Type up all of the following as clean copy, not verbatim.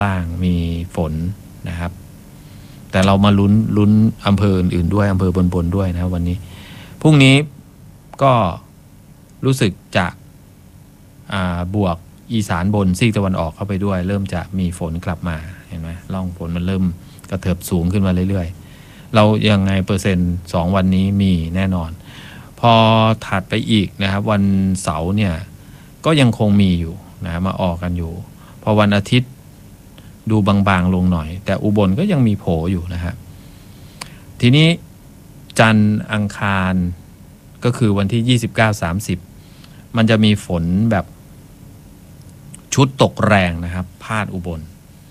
ล่างมีฝนนะครับแต่เรามาลุ้นอำเภออื่นๆด้วยอำเภอบนด้วยนะวันนี้พรุ่งนี้ก็รู้สึกจะบวกอีสานบนซีกตะวันออกเข้าไปด้วยเริ่มจะมีฝนกลับมาเห็นไหมร่องฝนมันเริ่มกระเถิบสูงขึ้นมาเรื่อยๆเรายังไงเปอร์เซ็นต์2วันนี้มีแน่นอนพอถัดไปอีกนะครับวันเสาร์เนี่ยก็ยังคงมีอยู่นะมาออกกันอยู่พอวันอาทิตย์ดูบางๆลงหน่อยแต่อุบลก็ยังมีโผอยู่นะครับทีนี้จันทร์อังคารก็คือวันที่29-30มันจะมีฝนแบบชุดตกแรงนะครับพาดอุบล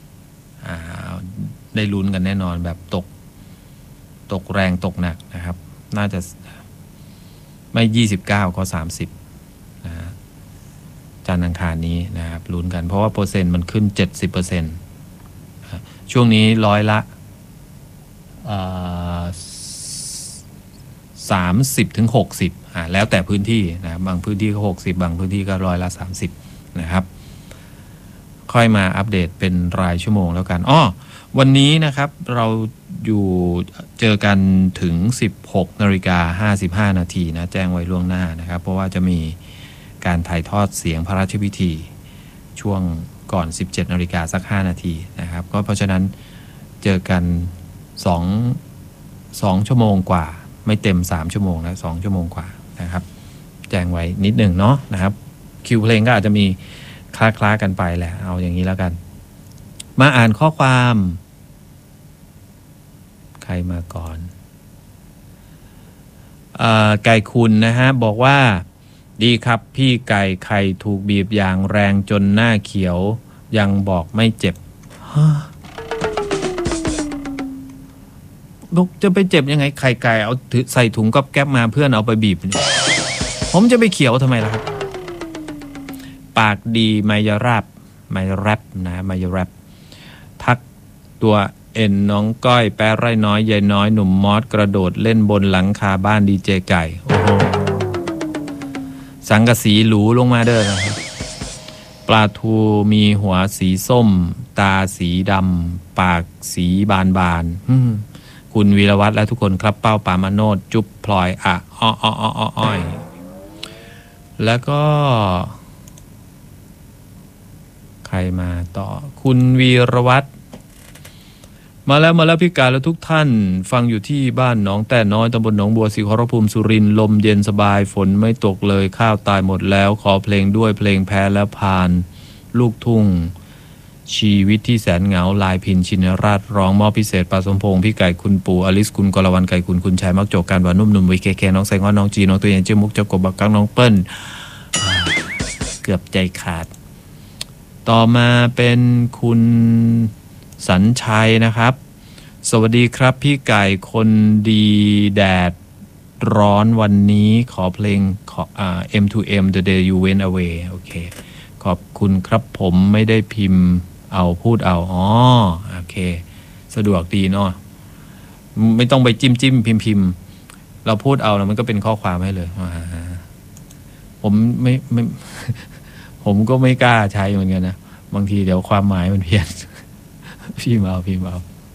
ได้ลุ้นกันแน่นอนแบบตกแรงตกหนักนะครับน่าจะไม่29ก็30นะจันทร์อังคารนี้นะครับลุ้นกันเพราะว่าเปอร์เซ็นต์มันขึ้น 70%ช่วงนี้ร้อยละ30-60แล้วแต่พื้นที่นะบางพื้นที่ก็60บางพื้นที่ก็ร้อยละ30นะครับค่อยมาอัปเดตเป็นรายชั่วโมงแล้วกันวันนี้นะครับเราอยู่เจอกันถึง 16:55 นาทีนะแจ้งไว้ล่วงหน้านะครับเพราะว่าจะมีการถ่ายทอดเสียงพระราชพิธีช่วงก่อน 17 นาฬิกาสัก5นาทีนะครับก็เพราะฉะนั้นเจอกัน2 ชั่วโมงกว่าไม่เต็ม3ชั่วโมงนะ2ชั่วโมงกว่านะครับแจ้งไว้นิดหนึ่งเนาะนะครับคิวเพลงก็อาจจะมีคล้ากันไปแหละเอาอย่างนี้แล้วกันมาอ่านข้อความใครมาก่อนไก่คุณนะฮะบอกว่าดีครับพี่ไก่ไข่ถูกบีบอย่างแรงจนหน้าเขียวยังบอกไม่เจ็บบอกจะไปเจ็บยังไงไข่ไก่เอาใส่ถุงก๊อบแก๊บมาเพื่อนเอาไปบีบผมจะไปเขียวทำไมล่ะครับปากดีไมยราบไมแรปนะไมยแรปทักตัวเอ็นน้องก้อยแปรไร่น้อยยายน้อยหนุ่มมอสกระโดดเล่นบนหลังคาบ้านดีเจไก่โอ้โหสังกะสีหรูลงมาเด้อนะครับปลาทูมีหัวสีส้มตาสีดำปากสีบานคุณวีรวัฒน์และทุกคนครับเป้าปามโนดจุ๊บพลอยอ้อยแล้วก็ใครมาต่อคุณวีรวัฒน์มาแล้วพี่กาและทุกท่านฟังอยู่ที่บ้านหนองแต่น้อยตำบลหนองบัวศรีขอรภูมิสุรินทร์ลมเย็นสบายฝนไม่ตกเลยข้าวตายหมดแล้วขอเพลงด้วยเพลงแพ้และผ่านลูกทุ่งชีวิตที่แสนเหงาลายพินชินราชร้องมอบพิเศษปาสมพงษ์พี่ไก่คุณปู่อลิสคุณกรวันไก่คุณชายมักโจกการหวานนุ่มหนุ่มวิเคแคน้องไซงอนน้องจีน้องตัวเย็นเจ้ามุกเจ้ากบบักกังน้องเปิ้ลเกือบใจขาดต่อมาเป็นคุณสัญชัยนะครับสวัสดีครับพี่ไก่คนดีแดดร้อนวันนี้ขอเพลงM2M The Day You Went Away โอเคขอบคุณครับผมไม่ได้พิมพ์เอาพูดเอาโอเคสะดวกดีเนาะไม่ต้องไปจิ้มพิมพ์เราพูดเอาแล้วมันก็เป็นข้อความให้เลยผมไม่ ผมก็ไม่กล้าใช้เหมือนกันนะบางทีเดี๋ยวความหมายมันเพี้ยนพิมพ์เอา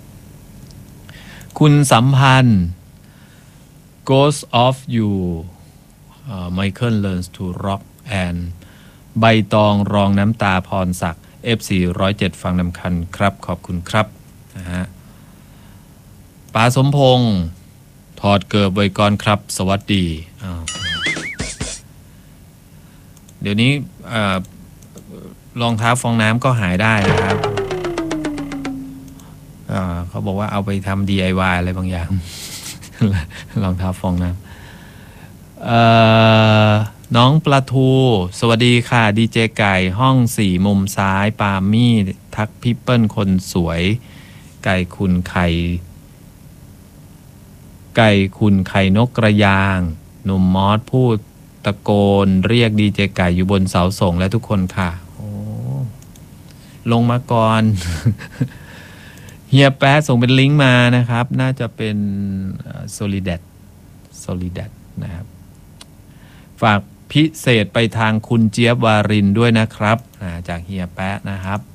คุณสัมพันธ์ Ghost of You Michael Learns to Rock and ใบตองรองน้ำตาพรศักดิ์ F407 ฟังนำคันครับขอบคุณครับนะฮะป๋าสมพงษ์ถอดเกิบไว้ก่อนครับสวัสดีเดี๋ยวนี้รองเท้าฟองน้ำก็หายได้นะครับเขาบอกว่าเอาไปทำ DIY อะไรบางอย่าง รองเท้าฟองน้ำน้องปลาทูสวัสดีค่ะดีเจไก่ห้อง4มุมซ้ายปามี่ทักพี่เปิ้ลคนสวยไก่คุณไข่นกกระยางหนุ่มมอสพูดตะโกนเรียกดีเจไก่อยู่บนเสาส่งและทุกคนค่ะลงมาก่อน เฮียแป๊ะส่งเป็นลิงก์มานะครับน่าจะเป็นSolidat นะครับฝากพิเศษไปทางคุณเจี๊ยบวารินด้วยนะครับจากเฮียแป๊ะนะครับ